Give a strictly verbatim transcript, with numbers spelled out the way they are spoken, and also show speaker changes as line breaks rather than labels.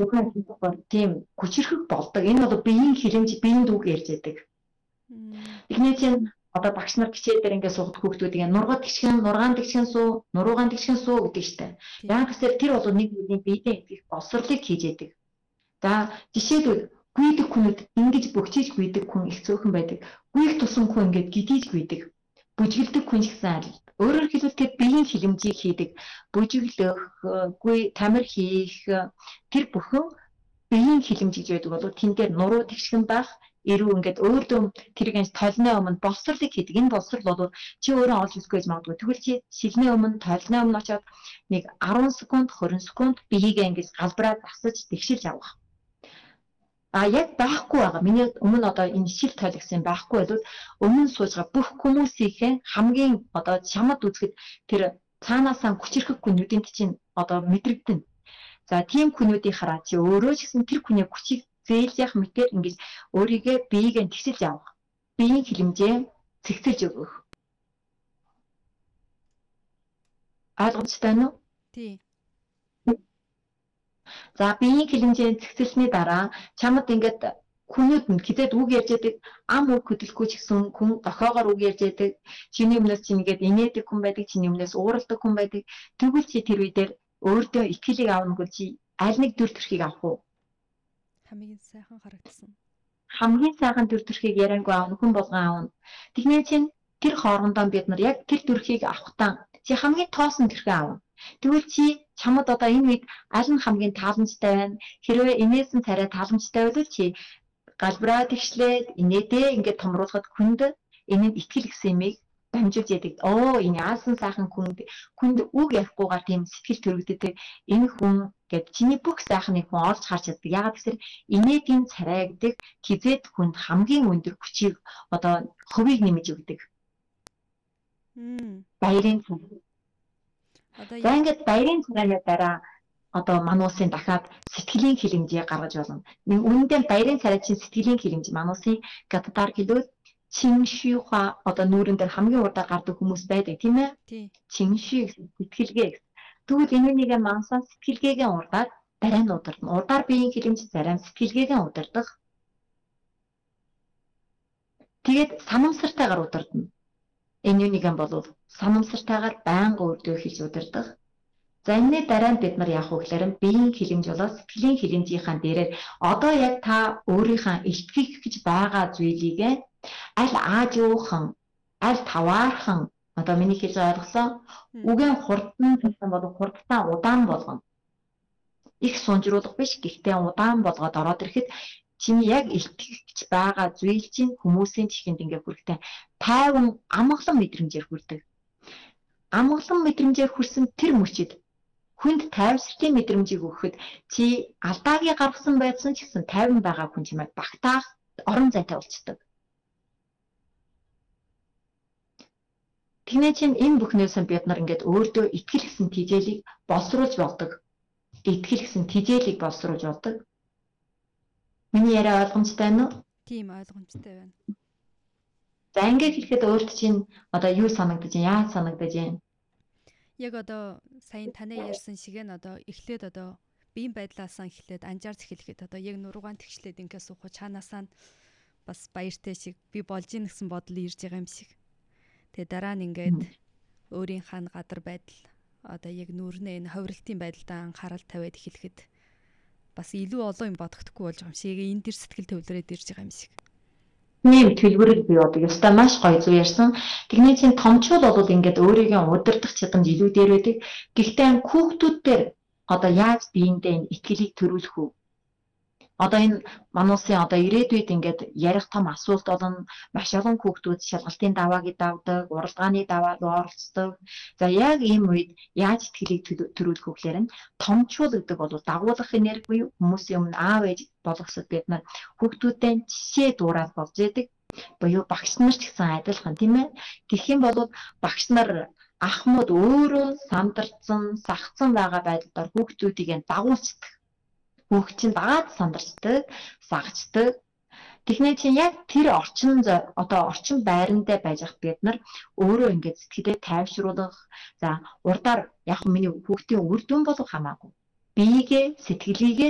зөвхөн тийм хүчрэх болдог. Энэ бол биеийн хилэмж, биеийн дүүг ярьж байдаг. Тэгний чинь одоо багш нар хичээл дээр ингээд суугаад хүүхдүүдийг нургад гიშгэн, нургаан гიშгэн суу, нуруугаан гიშгэн суу гэдэг штэ. Яг гэсээр тэр бол нэг үеийн биеийн их боловсролыг хийж яадаг. За жишээлбэл гүйдэг хүнүүд ингэж бөхчиж гүйдэг хүн их цөөхөн байдаг. Гүйх тусан хүн ингээд гидийж гүйдэг. Бүжгэлдэг хүн гэсэн аль. Өөрөөр хэлбэл тэр биеийн хилэмжийг хийдэг. Бүжиглэх, гүй тамир хийх тэр бүхэн биеийн хилэмж гэж байдаг бол тэн дээр нуруу тэгшгэн байх, эрүү ингээд өөртөө тэрийг толны өмнө боловсролыг хийдэг. Энэ боловсрол бол чи өөрөө олж үзгүй гэж магадгүй. Тэгвэл чи шилний өмнө, толны өмнө очиод нэг арван секунд, двадцать секунд биеийг ингэж галбраад засаж тэгшилж авах. А яг байхгүй байгаа. Миний өмнө одоо энэ шил тойлгсон байхгүй бол өмнө сууж байгаа бүх хүмүүсийн хамгийн одоо чамд үзэхэд тэр цаанаасаа хүчрэх хүнүүдийн чинь одоо мэдрэгдэн. За тийм хүнүүдийг хараа чи өөрөө ч гэсэн тэр хүний хүчийг зээлж явах мэтэр ингэж өөрийгөө биеийг тэгшилж авах. Биеийн хилэмжээ цэгцэлж өгөх. Ойлгомжтой нь үү?
Тий.
За биеийн хилэмжээ цэгцэлсний дараа чамд ингээд хүнүүд нь хизээд үг ярьж байдаг, ам үг хөдөлгөхгүй ч гэсэн хүн дохоогоор үг ярьж байдаг. Чиний өмнөөс чинь ингээд инээдэг хүн байдаг, чиний өмнөөс ууралдаг хүн байдаг. Тэгвэл чи тэр үе дээр өөртөө итгэлийг аавна гэж чи аль нэг төр төрхийг авах уу?
Хамгийн сайхан харагдсан.
Хамгийн сайхан төр төрхийг яриангүй аавна, хүн болгон аавна. Тэгмээ чинь тэр хоорондоо бид нар яг тэр төрхийг авахтаа чи хамгийн тоосон төрхөө аавна. Тэгвэл чи чамд одоо энэ үед аль нь хамгийн тааламжтай байна? Хэрвээ инээсэн царай тааламжтай бол чи галбраа тэгшлээд инээдээ ингээд томруулахад хүнд энэ нь итгэл гэсэн юмыг дамжуулж яадаг. Оо энэ яасан сайхан хүнд хүнд үг ярихгүйгээр тийм сэтгэл төрөгддөг. Энэ хүн гэд чиний бүх сайхныг хүн олж харж чаддаг. Яагаад гэвэл инээдийн царай гэдэг хизээд хүнд хамгийн өндөр хүчийг одоо хувийг нэмэж өгдөг.
Мм.
Баярын царай.
Одоо
За ингээд баярын царайны дараа одоо мануусын дахиад сэтгэлийн хилэмжээ гаргаж болно. Нэг үнэндээ баярын царай чинь сэтгэлийн хилэмж мануусын гадаар хэлвэл чиншихва одоо нүүрэн дээр хамгийн урдаар гардаг хүмүүс байдаг тийм ээ?
тий.
Чинших сэтгэлгээ гэсэн. Тэгвэл энэ нэгэ мансан сэтгэлгээгээ урдаад дараа нь удирдна. Урдаар биеийн хилэмж зарим сэтгэлгээгээ удирдах. Тэгээд санамсартайгаар удирдна. Энэ нэгэн бол санамсартайгаар байнга өрдөө хийж удирдах. За энэний дараа бид нар яах вэ гэхээр биеийн хилэмж болоод сэтгэлийн хилэмжийнхаа дээрээ одоо яг та өөрийнхөө илтгэх гэж байгаа зүйлийг аль аажуухан, аль таваархан одоо миний хэлж ойлгосон үгийн хурдан гэсэн бол хурдтаа удаан болгоно. Их сунжруулах биш гэхдээ удаан болгоод ороод ирэхэд чиний яг илтгэх гэж байгаа зүйл чинь хүмүүсийн чихэнд ингээ хүрэхтэй тайван амгалан мэдрэмжээр хүрдэг. Амгалан мэдрэмжээр хүрсэн тэр мөчид хүнд тайвшралтын мэдрэмжийг өгөхөд чи алдаагийн гаргасан байсан ч гэсэн тайван байгаа хүн чимээ багтаах орон зайтай болчдөг. Тэгнээ чинь энэ бүхнээс бид нар ингээд өөртөө итгэл гэсэн тижээлийг боловсруулж болдог. Итгэл гэсэн тижээлийг боловсруулж болдог. Миний яриа ойлгомжтой нь уу?
Тийм ойлгомжтой байна.
За ингээд хэлэхэд өөрт чинь одоо юу санагдаж байна? Яаж санагдаж байна?
Яг одоо саяын таны ярьсан шиг нь одоо эхлээд одоо биеийн байдлаасаа эхлээд анжаарч эхлэхэд одоо яг нуруугаан тэгшлээд ингээд суух чанаасаа бас баяртай шиг би болж ийн гэсэн бодол ирж байгаа юм шиг. Тэгээ дараа нь ингээд өөрийн хаан гадар байдал одоо яг нүүрнээ энэ ховролтын байдалдаа анхаарал тавиад эхлэхэд бас илүү олон юм бодогдохгүй болж байгаа юм шиг энэ төр сэтгэл төвлөрөөд ирж байгаа юм шиг.
Нэм төлбөрөөр би одоо ёстой маш гоё зүйл ярьсан. Тэгний чинь томчууд бол ингээд өөрийгөө удирдах чадамж илүү дээр байдаг. Гэхдээ хүүхдүүд дээр одоо яаж биендээ итгэлийг төрүүлэх үү? Одоо энэ мануусын одоо ирээдүйд ингээд ярих том асуулт олон маш олон хүүхдүүд шалгалтын давааг давдаг, уралдааны даваа руу оролцдог. За яг ийм үед яаж итгэлийг төрүүлэх вэ гэхээр томчууд гэдэг бол дагуулгах энерги буюу хүмүүсийн өмнө аав ээж болгосод бид нар хүүхдүүдтэй жишээ дуурайх болж яадаг. Буюу багш нар ч гэсэн адилхан тийм ээ. Тэгэх юм бол багш нар ахмад өөрөө сандарцсан, сагцсан байгаа байдлаар хүүхдүүдийг дагуулцдаг. Хүүхд чинь дагаад сандарчдаг, сагчдаг. Техник чинь яг тэр орчин одоо орчин байрандаа байж ах бид нар өөрөө ингээд сэтгэлээ тайвшруулах. За урдаар яг миний хүүхдийн үр дүн болох хамаагүй. Биегээ, сэтгэлийгээ